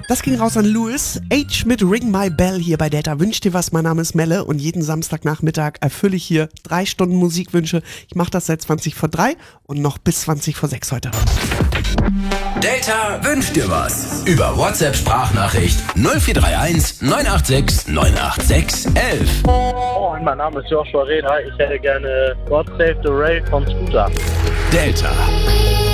Das ging raus an Louis. H mit Ring My Bell hier bei Delta. Wünsch dir was, mein Name ist Melle und jeden Samstagnachmittag erfülle ich hier 3 Stunden Musikwünsche. Ich mache das seit 20 vor 3 und noch bis 20 vor 6 heute. Delta wünscht dir was. Über WhatsApp-Sprachnachricht 0431 986 986 11. Moin, mein Name ist Joshua Reda. Ich hätte gerne God Save the Ray von Scooter. Delta.